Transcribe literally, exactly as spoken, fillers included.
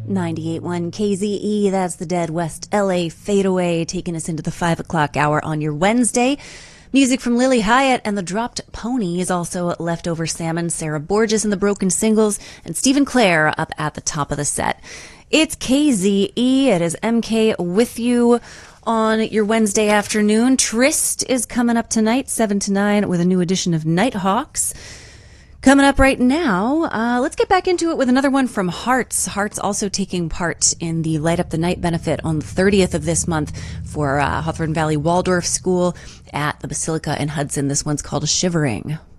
ninety-eight point one K Z E, that's the Dead West L A Fadeaway, taking us into the five o'clock hour on your Wednesday. Music from Lily Hyatt and the Dropped Ponies, also Leftover Salmon, Sarah Borges and the Broken Singles, and Stephen Clare up at the top of the set. It's K Z E, it is M K with you on your Wednesday afternoon. Trist is coming up tonight, seven to nine, with a new edition of Nighthawks. Coming up right now, uh, let's get back into it with another one from Hearts. Hearts also taking part in the Light Up the Night benefit on the thirtieth of this month for uh, Hawthorne Valley Waldorf School at the Basilica in Hudson. This one's called Shivering.